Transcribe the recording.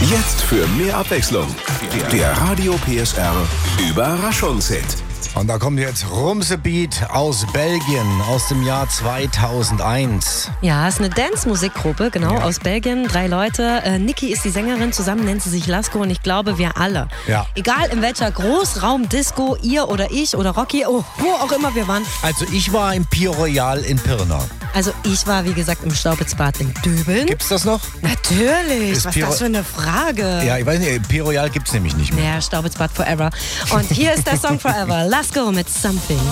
Jetzt für mehr Abwechslung. Der Radio PSR Überraschungshit. Und da kommt jetzt Rumsebeat aus Belgien aus dem Jahr 2001. Ja, ist eine Dance-Musikgruppe, genau, aus Belgien. 3 Leute. Niki ist die Sängerin, zusammen nennt sie sich Lasko und ich glaube, wir alle. Ja. Egal in welcher Großraum-Disco, ihr oder ich oder Rocky, wo auch immer wir waren. Also ich war im Pier Royal in Pirna. Also ich war, wie gesagt, im Staubitzbad in Döbeln. Gibt's das noch? Natürlich, Ist was ist das für eine Frage? Ja, ich weiß nicht, Pier Royal gibt's nämlich nicht mehr. Ja, Staubitzbad Forever. Und hier ist der Song Forever. Lasko mit Something.